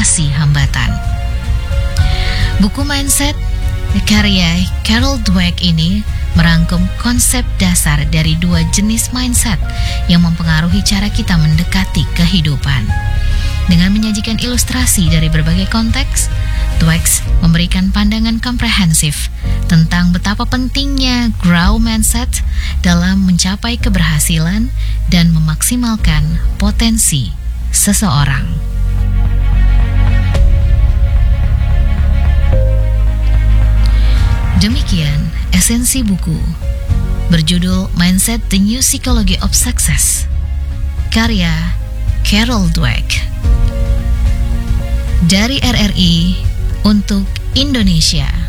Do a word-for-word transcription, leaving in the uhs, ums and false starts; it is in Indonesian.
mengatasi hambatan. Buku Mindset karya Carol Dweck ini merangkum konsep dasar dari dua jenis mindset yang mempengaruhi cara kita mendekati kehidupan. Dengan menyajikan ilustrasi dari berbagai konteks, Dweck memberikan pandangan komprehensif tentang betapa pentingnya grow mindset dalam mencapai keberhasilan dan memaksimalkan potensi seseorang. Demikian esensi buku berjudul Mindset: The New Psychology of Success karya Carol Dweck dari R R I untuk Indonesia.